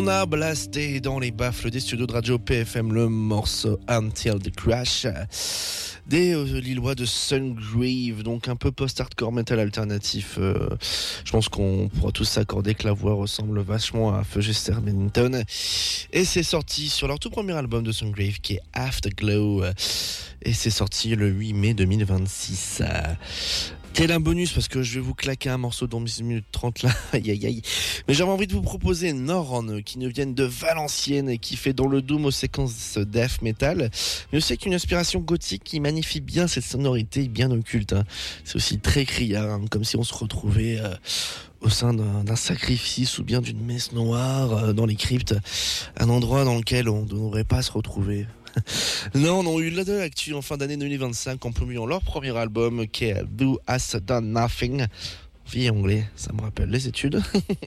On a blasté dans les baffles des studios de Radio PFM le morceau Until the Crash des Lillois de Sungrave, donc un peu post-hardcore metal alternatif. Je pense qu'on pourra tous s'accorder que la voix ressemble vachement à Fugester Bennington. Et c'est sorti sur leur tout premier album de Sungrave qui est Afterglow. Et c'est sorti le 8 mai 2026. Quel un bonus, parce que je vais vous claquer un morceau dans 6 minutes 30 là, aïe aïe aïe. Mais j'avais envie de vous proposer Norn, qui nous viennent de Valenciennes et qui fait dans le doom aux séquences death metal, mais aussi avec une inspiration gothique qui magnifie bien cette sonorité bien occulte. Hein. C'est aussi très criard, hein, comme si on se retrouvait au sein d'un sacrifice ou bien d'une messe noire dans les cryptes, un endroit dans lequel on ne devrait pas se retrouver. Non, on a eu de l'actu en fin d'année 2025 en publiant leur premier album qui est Do Has Done Nothing. Vie anglais, ça me rappelle les études.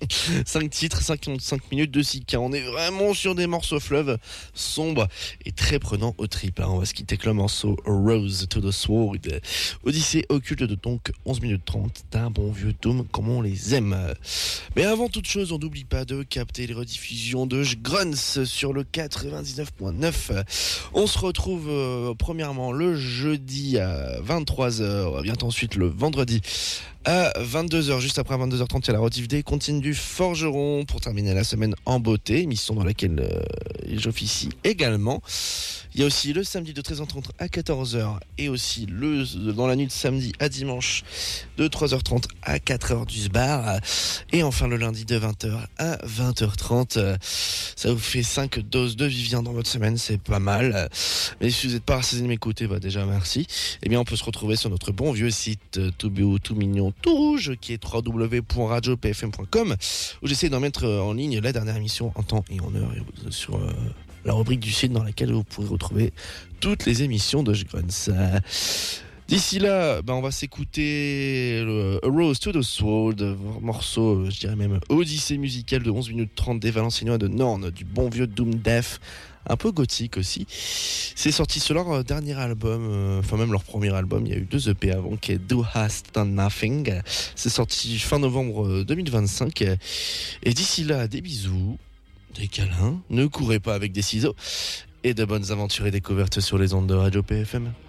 5 titres, 55 minutes de 6K. On est vraiment sur des morceaux fleuves sombres et très prenants au trip. On va se quitter avec le morceau Rose to the Sword. Odyssée occulte de donc 11 minutes 30 d'un bon vieux doom comme on les aime. Mais avant toute chose, on n'oublie pas de capter les rediffusions de Grunts sur le 99.9. On se retrouve premièrement le jeudi à 23h, vient ensuite le vendredi à 22h, juste après 22h30, il y a la rediff des Comptines du Forgeron pour terminer la semaine en beauté, émission dans laquelle j'officie également. Il y a aussi le samedi de 13h30 à 14h et aussi dans la nuit de samedi à dimanche de 3h30 à 4h du bar. Et enfin le lundi de 20h à 20h30. Ça vous fait 5 doses de Vivien dans votre semaine, c'est pas mal. Mais si vous n'êtes pas rassasié de m'écouter, déjà merci. Eh bien on peut se retrouver sur notre bon vieux site tout beau, tout mignon, tout rouge qui est www.radiopfm.com où j'essaie d'en mettre en ligne la dernière émission en temps et en heure sur la rubrique du site dans laquelle vous pourrez retrouver toutes les émissions de Grunts. D'ici là, on va s'écouter A Rose to the Sword, morceau, je dirais même odyssée musicale de 11 minutes 30 des Valenciennois de Norn, du bon vieux Doom Death, un peu gothique aussi. C'est sorti sur leur dernier album, enfin même leur premier album, il y a eu 2 EP avant, qui est Do Has Done Nothing. C'est sorti fin novembre 2025. Et d'ici là, des bisous, des câlins, ne courez pas avec des ciseaux, et de bonnes aventures et découvertes sur les ondes de Radio PFM.